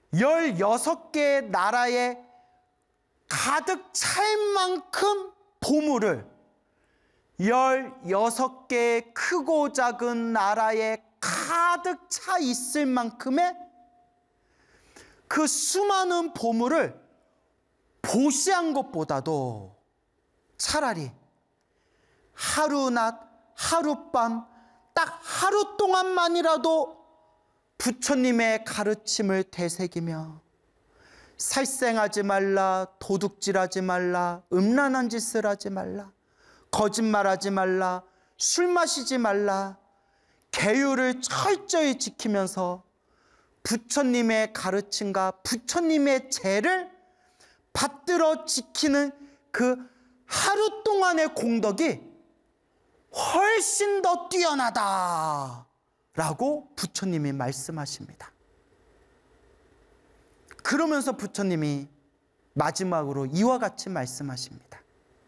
16개의 나라에 가득 찰 만큼 보물을 16개의 크고 작은 나라에 가득 차 있을 만큼의 그 수많은 보물을 보시한 것보다도 차라리 하루낮 하룻밤 딱 하루 동안만이라도 부처님의 가르침을 되새기며 살생하지 말라, 도둑질하지 말라, 음란한 짓을 하지 말라, 거짓말하지 말라, 술 마시지 말라, 계율을 철저히 지키면서 부처님의 가르침과 부처님의 죄를 받들어 지키는 그 하루 동안의 공덕이 훨씬 더 뛰어나다 라고 부처님이 말씀하십니다. 그러면서 부처님이 마지막으로 이와 같이 말씀하십니다.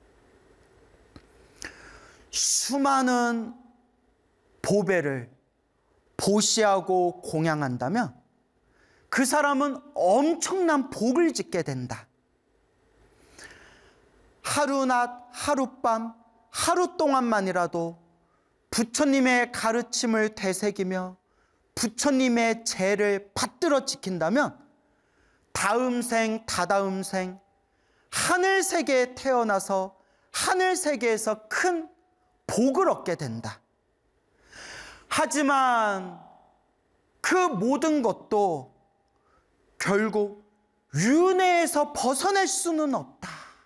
수많은 보배를 보시하고 공양한다면 그 사람은 엄청난 복을 짓게 된다. 하루낮 하룻밤 하루 동안만이라도 부처님의 가르침을 되새기며 부처님의 죄를 받들어 지킨다면 다음 생 다다음 생 하늘 세계에 태어나서 하늘 세계에서 큰 복을 얻게 된다. 하지만 그 모든 것도 결국 윤회에서 벗어날 수는 없다.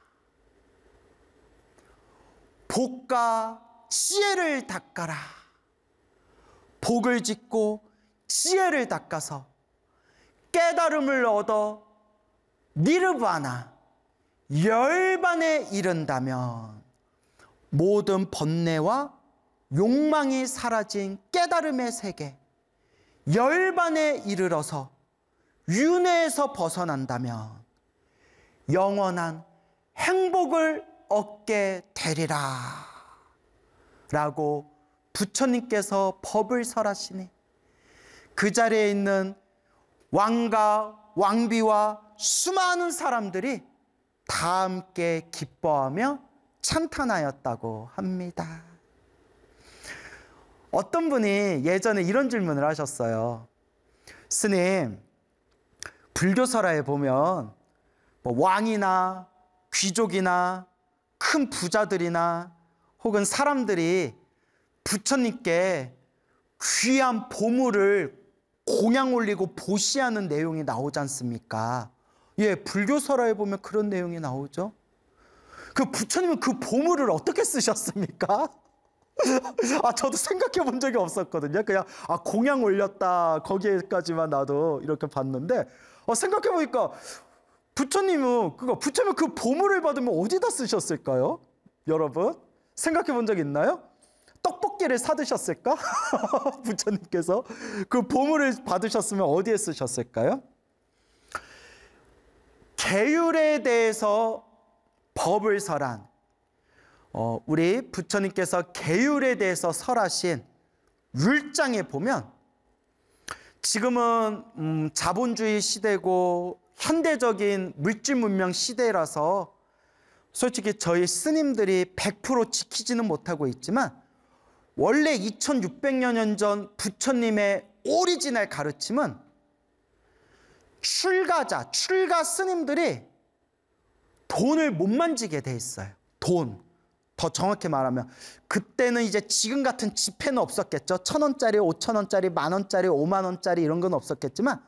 복과 지혜를 닦아라. 복을 짓고 지혜를 닦아서 깨달음을 얻어 니르바나 열반에 이른다면 모든 번뇌와 욕망이 사라진 깨달음의 세계 열반에 이르러서 윤회에서 벗어난다면 영원한 행복을 얻게 되리라 라고 부처님께서 법을 설하시니 그 자리에 있는 왕과 왕비와 수많은 사람들이 다 함께 기뻐하며 찬탄하였다고 합니다. 어떤 분이 예전에 이런 질문을 하셨어요. 스님, 불교설화에 보면 뭐 왕이나 귀족이나 큰 부자들이나 혹은 사람들이 부처님께 귀한 보물을 공양 올리고 보시하는 내용이 나오지 않습니까? 예, 불교설화에 보면 그런 내용이 나오죠. 그 부처님은 그 보물을 어떻게 쓰셨습니까? 저도 생각해 본 적이 없었거든요. 그냥 공양 올렸다 거기에까지만 나도 이렇게 봤는데 생각해 보니까 부처님은 그 보물을 받으면 어디다 쓰셨을까요? 여러분 생각해 본 적 있나요? 떡볶이를 사드셨을까? 부처님께서 그 보물을 받으셨으면 어디에 쓰셨을까요? 계율에 대해서 법을 설한 우리 부처님께서 계율에 대해서 설하신 율장에 보면 지금은 자본주의 시대고 현대적인 물질 문명 시대라서 솔직히 저희 스님들이 100% 지키지는 못하고 있지만 원래 2600여 년 전 부처님의 오리지널 가르침은 출가 스님들이 돈을 못 만지게 돼 있어요. 돈. 더 정확히 말하면 그때는 이제 지금 같은 지폐는 없었겠죠. 1000원짜리, 5000원짜리, 만원짜리, 5만원짜리 이런 건 없었겠지만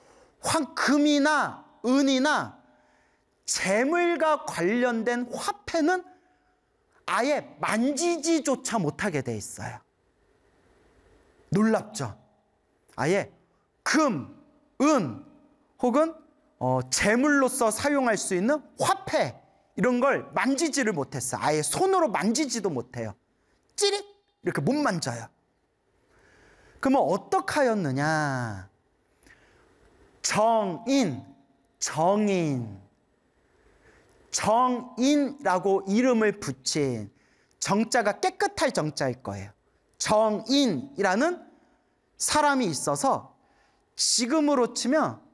금이나 은이나 재물과 관련된 화폐는 아예 만지지조차 못하게 돼 있어요. 놀랍죠? 아예 금, 은 혹은 재물로서 사용할 수 있는 화폐 이런 걸 만지지를 못했어요. 아예 손으로 만지지도 못해요. 찌릿 이렇게 못 만져요. 그러면 어떻게 하였느냐? 정인이라고 이름을 붙인 정자가 깨끗할 정자일 거예요. 정인이라는 사람이 있어서 지금으로 치면